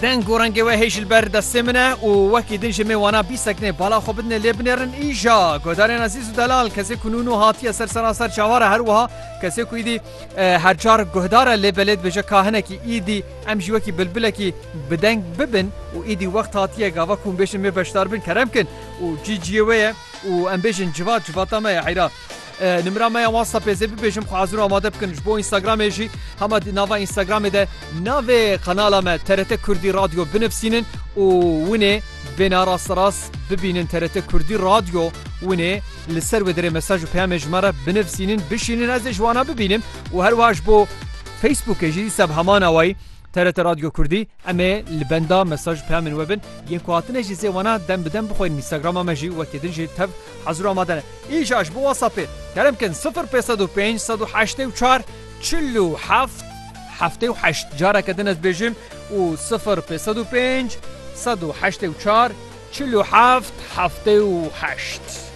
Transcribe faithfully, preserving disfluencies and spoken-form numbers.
دنگ و رنگ و هیشل بر دست منه و وکی دنج می وانا بی سکنه بالا خو بدنه لبنرن ایجا گودارن عزیز و دلال کسی کنونو هاتی سر سراسر چواره هر وها کسی کو ایدی هر جار گهدار لبلد بجا کاهنه کی ایدی ام جی وکی بلبله کی بدنگ ببن و ایدی وقت هاتیه گاوا کون بشن می بشتار بن کرم کن و جی جی وی و ام بشن جوات جواتا ما حیرا نمره ما واتساپ زی ببیشم خو حاضر آماده بکنش بو اینستاگرام جی همه ناوا اینستاگرام ده ناو قناه ما ترت کردی رادیو بنفسینن و ونه بنا راست راست ببینن ترت کردی رادیو ونه لسر و در مساج و پیام جمره بنفسینن بشینن از جوانا ببینم و هر واش بو فیسبوک جی سب همان اوای ترت رادیو کردی اما لبندا مساج پیام من وبن یکواتن جزی وانا دم بدم بخوین اینستاگرام ما جی وقتی دنجی تف حضور آمدن ایجاش بو واتساپ کلام کن صفر پنج پنج صد و هشتاد و چهار چهل و هفت هفتاد و هشت جارا کدن از بجیم و صفر پنج پنج صد و هشتاد و چهار چهل و هفت هفتاد و هشت